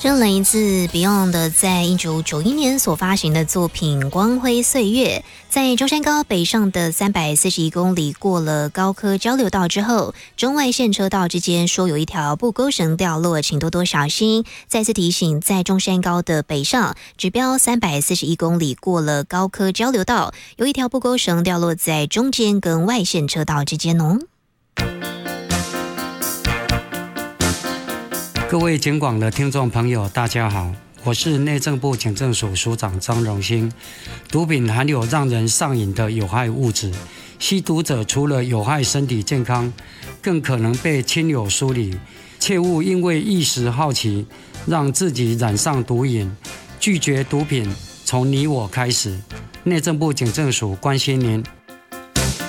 这来自 Beyond 的在1991年所发行的作品《光辉岁月》。在中山高北上的341公里过了高科交流道之后，中外线车道之间说有一条布钩绳掉落，请多多小心。再次提醒，在中山高的北上指标341公里过了高科交流道，有一条布钩绳掉落在中间跟外线车道之间哦。 各位警广的听众朋友，大家好，我是内政部警政署署长张荣兴。毒品含有让人上瘾的有害物质，吸毒者除了有害身体健康，更可能被亲友疏离。切勿因为一时好奇，让自己染上毒瘾。拒绝毒品，从你我开始。内政部警政署关心您。